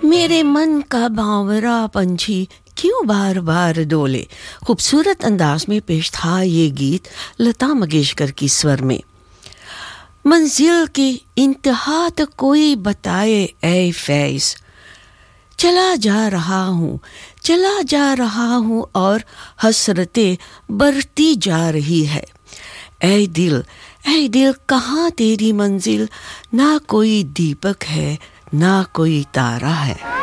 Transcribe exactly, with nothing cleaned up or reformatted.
मेरे मन का बावरा पंछी क्यों बार बार डोले। खूबसूरत अंदाज में पेश था ये गीत लता मंगेशकर की स्वर में। मंजिल की इंतहा तक कोई बताए ऐ फैज़, चला जा रहा हूँ चला जा रहा हूँ और हसरतें बढ़ती जा रही है। ऐ दिल ऐ दिल कहाँ तेरी मंजिल, ना कोई दीपक है ना कोई तारा है।